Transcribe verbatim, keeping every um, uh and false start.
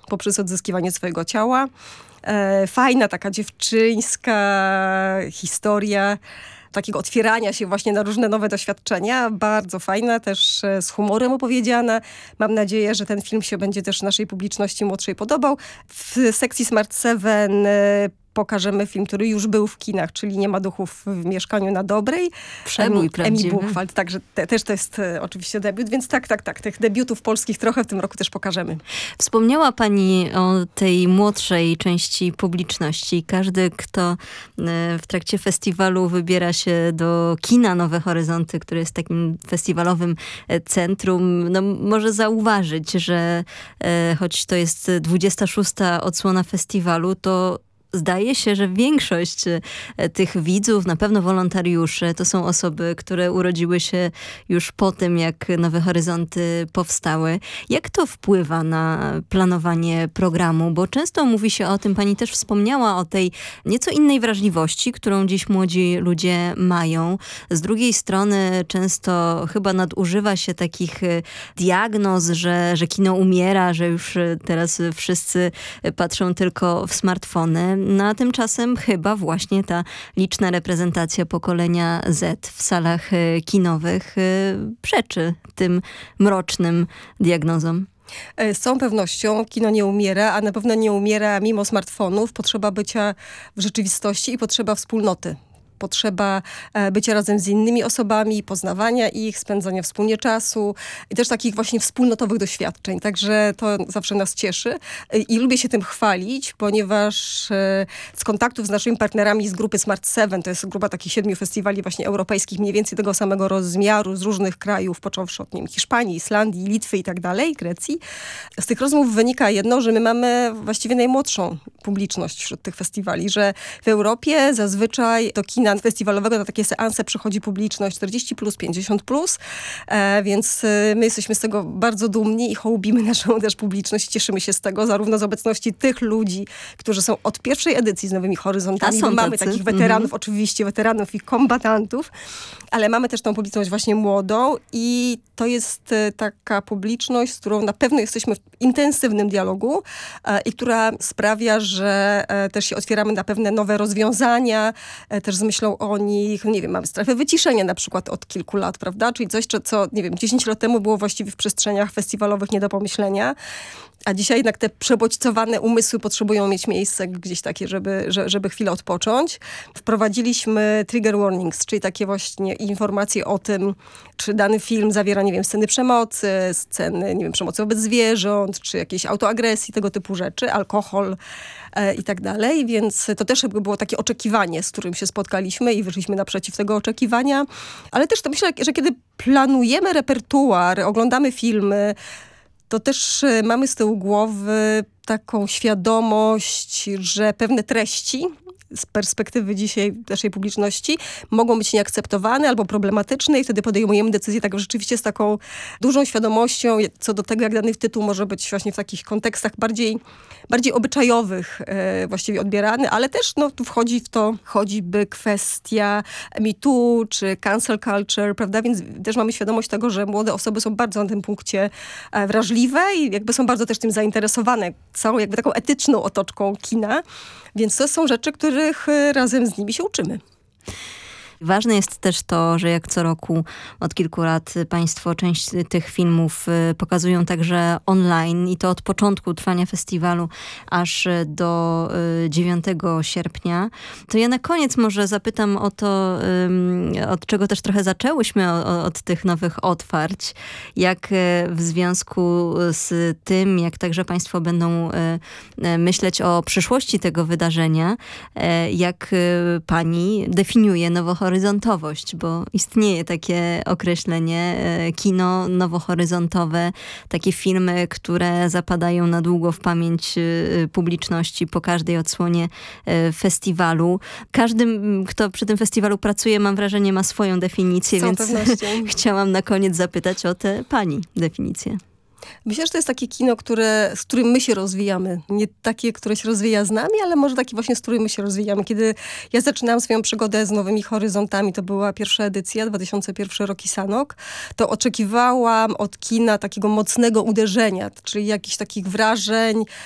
poprzez odzyskiwanie swojego ciała. E, fajna taka dziewczyńska historia takiego otwierania się właśnie na różne nowe doświadczenia. Bardzo fajna, też z humorem opowiedziana. Mam nadzieję, że ten film się będzie też naszej publiczności młodszej podobał. W sekcji Smart Seven pokażemy film, który już był w kinach, czyli Nie ma duchów w mieszkaniu na Dobrej. Przebój prawdziwy. Emi Buchwald, także te, też to jest e, oczywiście debiut, więc tak, tak, tak. Tych debiutów polskich trochę w tym roku też pokażemy. Wspomniała pani o tej młodszej części publiczności. Każdy, kto w trakcie festiwalu wybiera się do kina Nowe Horyzonty, które jest takim festiwalowym centrum, no, może zauważyć, że e, choć to jest dwudziesta szósta odsłona festiwalu, to zdaje się, że większość tych widzów, na pewno wolontariuszy, to są osoby, które urodziły się już po tym, jak Nowe Horyzonty powstały. Jak to wpływa na planowanie programu? Bo często mówi się o tym, pani też wspomniała o tej nieco innej wrażliwości, którą dziś młodzi ludzie mają. Z drugiej strony często chyba nadużywa się takich diagnoz, że, że kino umiera, że już teraz wszyscy patrzą tylko w smartfony. No a tymczasem chyba właśnie ta liczna reprezentacja pokolenia Z w salach kinowych przeczy tym mrocznym diagnozom. Z całą pewnością kino nie umiera, a na pewno nie umiera mimo smartfonów. Potrzeba bycia w rzeczywistości i potrzeba wspólnoty. Potrzeba bycia razem z innymi osobami, poznawania ich, spędzania wspólnie czasu i też takich właśnie wspólnotowych doświadczeń. Także to zawsze nas cieszy i lubię się tym chwalić, ponieważ z kontaktów z naszymi partnerami z grupy Smart Seven, to jest grupa takich siedmiu festiwali właśnie europejskich, mniej więcej tego samego rozmiaru, z różnych krajów, począwszy od nie wiem, Hiszpanii, Islandii, Litwy i tak dalej, Grecji. Z tych rozmów wynika jedno, że my mamy właściwie najmłodszą publiczność wśród tych festiwali, że w Europie zazwyczaj do kina festiwalowego na takie seanse przychodzi publiczność czterdzieści plus, pięćdziesiąt plus, e, więc e, my jesteśmy z tego bardzo dumni i hołbimy naszą też publiczność. Cieszymy się z tego, zarówno z obecności tych ludzi, którzy są od pierwszej edycji z Nowymi Horyzontami, bo mamy takich weteranów, mm-hmm. oczywiście weteranów i kombatantów, ale mamy też tą publiczność właśnie młodą i to jest e, taka publiczność, z którą na pewno jesteśmy w intensywnym dialogu e, i która sprawia, że e, też się otwieramy na pewne nowe rozwiązania, e, też z myślą o nich, nie wiem, mamy strefę wyciszenia na przykład od kilku lat, prawda? Czyli coś, co, nie wiem, dziesięć lat temu było właściwie w przestrzeniach festiwalowych nie do pomyślenia, a dzisiaj jednak te przebodźcowane umysły potrzebują mieć miejsce gdzieś takie, żeby, żeby chwilę odpocząć. Wprowadziliśmy trigger warnings, czyli takie właśnie informacje o tym, czy dany film zawiera, nie wiem, sceny przemocy, sceny, nie wiem, przemocy wobec zwierząt, czy jakiejś autoagresji, tego typu rzeczy, alkohol e, i tak dalej, więc to też było takie oczekiwanie, z którym się spotkaliśmy i wyszliśmy naprzeciw tego oczekiwania, ale też to myślę, że kiedy planujemy repertuar, oglądamy filmy, to też mamy z tyłu głowy taką świadomość, że pewne treści z perspektywy dzisiaj naszej publiczności mogą być nieakceptowane albo problematyczne i wtedy podejmujemy decyzję tak rzeczywiście z taką dużą świadomością co do tego, jak dany tytuł może być właśnie w takich kontekstach bardziej, bardziej obyczajowych e, właściwie odbierany, ale też no, tu wchodzi w to choćby kwestia Me Too czy cancel culture, prawda? Więc też mamy świadomość tego, że młode osoby są bardzo na tym punkcie e, wrażliwe i jakby są bardzo też tym zainteresowane całą jakby taką etyczną otoczką kina. Więc to są rzeczy, których razem z nimi się uczymy. Ważne jest też to, że jak co roku od kilku lat państwo część tych filmów pokazują także online i to od początku trwania festiwalu aż do dziewiątego sierpnia. To ja na koniec może zapytam o to, od czego też trochę zaczęłyśmy, od tych nowych otwarć. Jak w związku z tym, jak także państwo będą myśleć o przyszłości tego wydarzenia, jak pani definiuje nowohoryzontowość, horyzontowość, bo istnieje takie określenie kino nowohoryzontowe, takie filmy, które zapadają na długo w pamięć publiczności po każdej odsłonie festiwalu. Każdy, kto przy tym festiwalu pracuje, mam wrażenie, ma swoją definicję, więc chciałam na koniec zapytać o tę pani definicję. Myślę, że to jest takie kino, które, z którym my się rozwijamy. Nie takie, które się rozwija z nami, ale może takie właśnie, z którym my się rozwijamy. Kiedy ja zaczynałam swoją przygodę z Nowymi Horyzontami, to była pierwsza edycja, dwa tysiące pierwszy rok i Sanok, to oczekiwałam od kina takiego mocnego uderzenia, czyli jakichś takich wrażeń,